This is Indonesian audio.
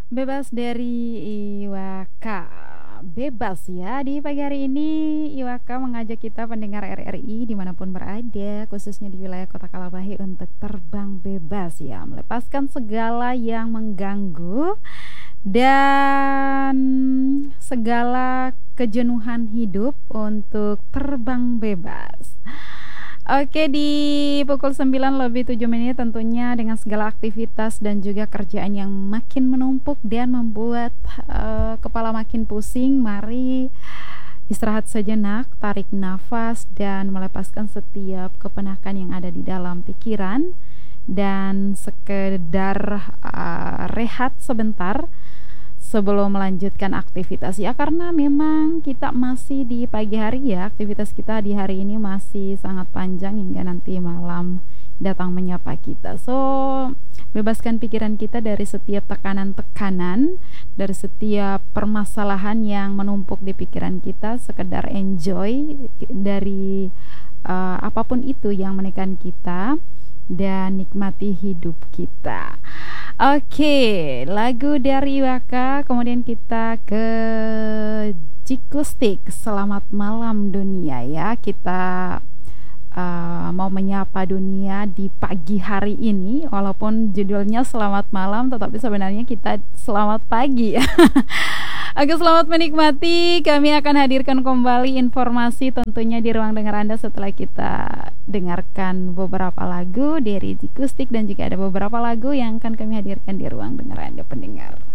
Bebas dari Iwaka. Bebas ya di pagi hari ini Iwaka mengajak kita pendengar RRI dimanapun berada, khususnya di wilayah Kota Kalabahi untuk terbang bebas ya, melepaskan segala yang mengganggu dan segala kejenuhan hidup untuk terbang bebas. Oke, di pukul 9 lebih 7 menit tentunya dengan segala aktivitas dan juga kerjaan yang makin menumpuk dan membuat kepala makin pusing, mari istirahat sejenak, tarik nafas dan melepaskan setiap kepenakan yang ada di dalam pikiran dan sekedar rehat sebentar sebelum melanjutkan aktivitas ya, karena memang kita masih di pagi hari ya, aktivitas kita di hari ini masih sangat panjang hingga nanti malam datang menyapa kita. So bebaskan pikiran kita dari setiap tekanan-tekanan, dari setiap permasalahan yang menumpuk di pikiran kita, sekedar enjoy dari apapun itu yang menekan kita dan nikmati hidup kita. Oke, lagu dari Waka, kemudian kita ke Jikustik. Selamat malam dunia ya. Kita mau menyapa dunia di pagi hari ini, walaupun judulnya selamat malam, tetapi sebenarnya kita selamat pagi. Oke, selamat menikmati. Kami akan hadirkan kembali informasi tentunya di ruang dengar Anda setelah kita dengarkan beberapa lagu dari Jikustik dan juga ada beberapa lagu yang akan kami hadirkan di ruang dengar Anda pendengar.